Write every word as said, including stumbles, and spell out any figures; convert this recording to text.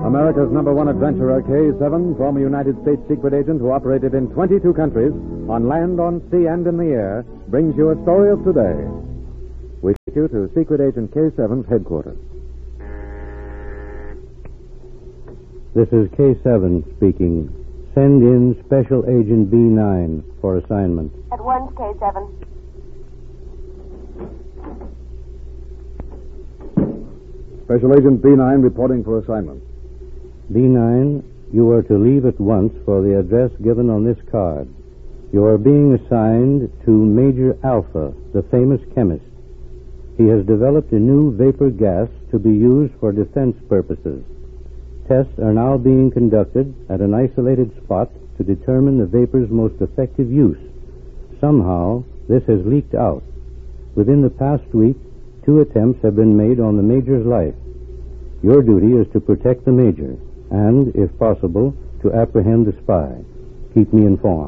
America's number one adventurer, K seven, former United States secret agent who operated in twenty-two countries, on land, on sea, and in the air, brings you a story of today. We take you to Secret Agent K seven's headquarters. This is K seven speaking. Send in Special Agent B nine for assignment. At once, K seven. Special Agent B nine reporting for assignment. B nine, you are to leave at once for the address given on this card. You are being assigned to Major Alpha, the famous chemist. He has developed a new vapor gas to be used for defense purposes. Tests are now being conducted at an isolated spot to determine the vapor's most effective use. Somehow, this has leaked out. Within the past week, two attempts have been made on the Major's life. Your duty is to protect the Major and, if possible, to apprehend the spy. Keep me informed.